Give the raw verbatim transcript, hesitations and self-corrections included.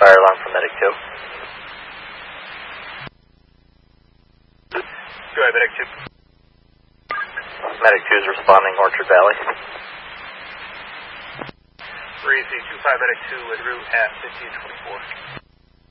fire alarm from Medic two. Go ahead, Medic two. Medic two is responding Orchard Valley. Raise the two five Medic two with route at fifteen twenty-four.